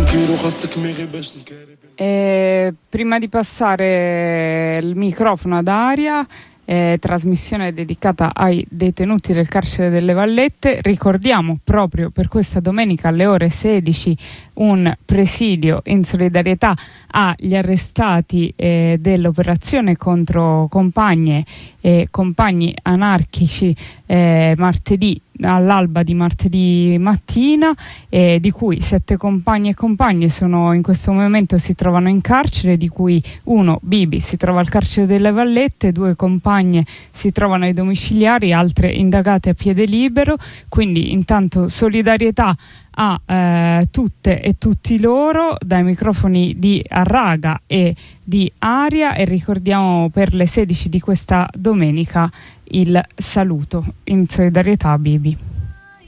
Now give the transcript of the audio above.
E prima di passare il microfono ad Aria, trasmissione dedicata ai detenuti del carcere delle Vallette, ricordiamo proprio per questa domenica alle ore 16 un presidio in solidarietà agli arrestati dell'operazione contro compagne e compagni anarchici martedì, all'alba di martedì mattina, di cui 7 compagni e compagne sono in questo momento si trovano in carcere, di cui uno, Bibi, si trova al carcere delle Vallette, 2 compagne si trovano ai domiciliari, altre indagate a piede libero. Quindi intanto solidarietà a tutte e tutti loro dai microfoni di Arraga e di Aria, e ricordiamo per le 16 di questa domenica il saluto in solidarietà a Bibi.